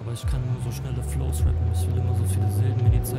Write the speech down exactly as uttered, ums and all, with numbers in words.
Aber ich kann nur so schnelle Flows rappen. Ich will immer so viele Silben in die Zeit